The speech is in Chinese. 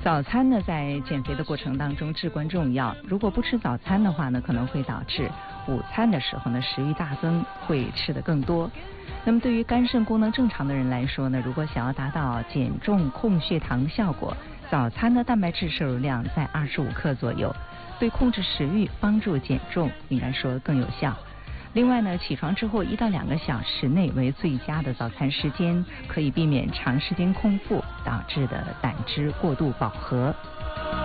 早餐呢，在减肥的过程当中至关重要。如果不吃早餐的话呢，可能会导致午餐的时候呢食欲大增，会吃得更多。那么对于肝肾功能正常的人来说呢，如果想要达到减重控血糖的效果，早餐的蛋白质摄入量在25克左右，对控制食欲、帮助减重应该说更有效。另外呢，起床之后1到2个小时内为最佳的早餐时间，可以避免长时间空腹导致的胆汁过度饱和。